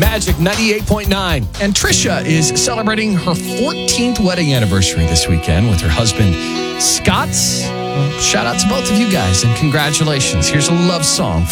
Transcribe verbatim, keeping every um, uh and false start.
Magic ninety-eight point nine. And Trisha is celebrating her fourteenth wedding anniversary this weekend with her husband, Scott. Well, shout out to both of you guys and congratulations. Here's a love song